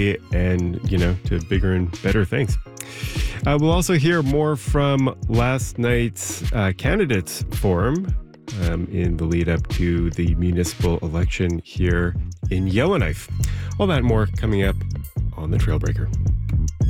day and, to bigger and better things. We'll also hear more from last night's candidates forum in the lead up to the municipal election here in Yellowknife. All that and more coming up on The Trailbreaker.